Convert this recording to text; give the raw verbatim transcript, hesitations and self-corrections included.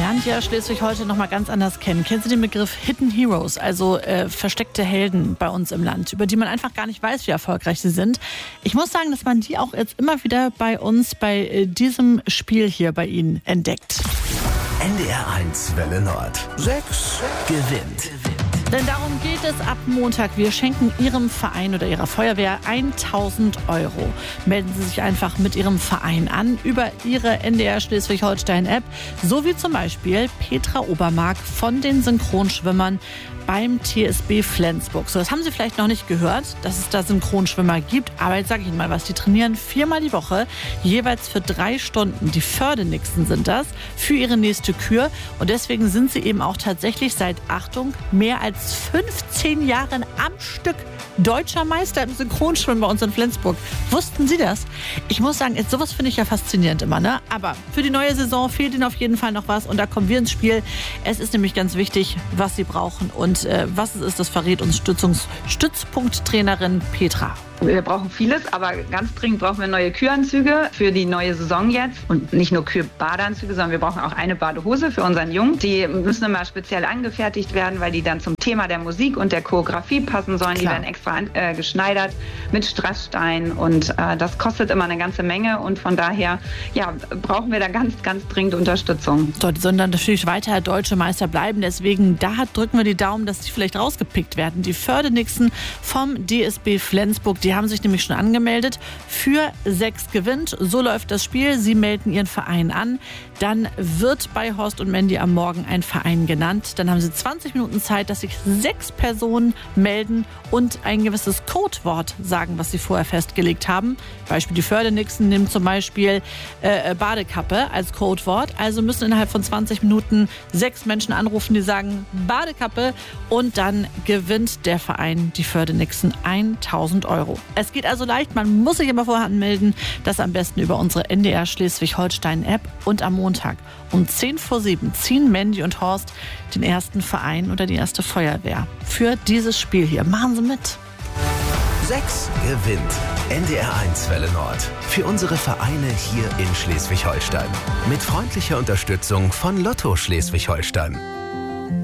lernt ja Schleswig heute noch mal ganz anders kennen. Kennen Sie den Begriff Hidden Heroes, also äh, versteckte Helden bei uns im Land, über die man einfach gar nicht weiß, wie erfolgreich sie sind? Ich muss sagen, dass man die auch jetzt immer wieder bei uns, bei äh, diesem Spiel hier bei Ihnen entdeckt. N D R eins Welle Nord. Sechs gewinnt. Denn darum geht es ab Montag. Wir schenken Ihrem Verein oder Ihrer Feuerwehr tausend Euro. Melden Sie sich einfach mit Ihrem Verein an über Ihre N D R Schleswig-Holstein-App. So wie zum Beispiel Petra Obermark von den Synchronschwimmern beim T S B Flensburg. So, das haben Sie vielleicht noch nicht gehört, dass es da Synchronschwimmer gibt. Aber jetzt sage ich Ihnen mal was. Die trainieren viermal die Woche, jeweils für drei Stunden. Die Fördenixen sind das, für ihre nächste Kür. Und deswegen sind sie eben auch tatsächlich seit, Achtung, mehr als fünfzehn Jahren am Stück deutscher Meister im Synchronschwimmen bei uns in Flensburg. Wussten Sie das? Ich muss sagen, jetzt, sowas finde ich ja faszinierend immer, ne? Aber für die neue Saison fehlt Ihnen auf jeden Fall noch was. Und da kommen wir ins Spiel. Es ist nämlich ganz wichtig, was Sie brauchen. Und äh, was es ist, das verrät uns Stützungs- Stützpunkttrainerin Petra. Wir brauchen vieles, aber ganz dringend brauchen wir neue Küranzüge für die neue Saison jetzt. Und nicht nur Kühe-Badeanzüge, sondern wir brauchen auch eine Badehose für unseren Jungen. Die müssen immer speziell angefertigt werden, weil die dann zum Thema der Musik und der Choreografie passen sollen. Klar. Die werden extra an, äh, geschneidert mit Strassstein und äh, das kostet immer eine ganze Menge. Und von daher ja, brauchen wir da ganz, ganz dringend Unterstützung. So, die sollen dann natürlich weiter deutsche Meister bleiben. Deswegen da drücken wir die Daumen, dass die vielleicht rausgepickt werden. Die Fördenixen vom D S B Flensburg, die haben sich nämlich schon angemeldet. Für sechs gewinnt. So läuft das Spiel. Sie melden Ihren Verein an. Dann wird bei Horst und Mandy am Morgen ein Verein genannt. Dann haben Sie zwanzig Minuten Zeit, dass sich sechs Personen melden und ein gewisses Codewort sagen, was sie vorher festgelegt haben. Beispiel die Fördenixen nehmen zum Beispiel äh, Badekappe als Codewort. Also müssen innerhalb von zwanzig Minuten sechs Menschen anrufen, die sagen Badekappe. Und dann gewinnt der Verein, die Fördenixen, tausend Euro. Es geht also leicht, man muss sich immer vorher anmelden. Das am besten über unsere N D R Schleswig-Holstein-App. Und am Montag um zehn vor sieben ziehen Mandy und Horst den ersten Verein oder die erste Feuerwehr für dieses Spiel hier. Machen Sie mit. Sechs gewinnt. N D R eins Welle Nord. Für unsere Vereine hier in Schleswig-Holstein. Mit freundlicher Unterstützung von Lotto Schleswig-Holstein.